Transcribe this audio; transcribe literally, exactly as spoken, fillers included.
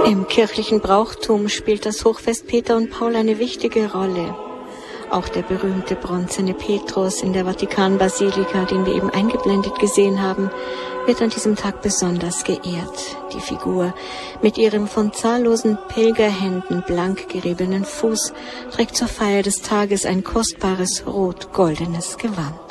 Im kirchlichen Brauchtum spielt das Hochfest Peter und Paul eine wichtige Rolle. Auch der berühmte bronzene Petrus in der Vatikanbasilika, den wir eben eingeblendet gesehen haben, wird an diesem Tag besonders geehrt. Die Figur mit ihrem von zahllosen Pilgerhänden blank geriebenen Fuß trägt zur Feier des Tages ein kostbares rot-goldenes Gewand.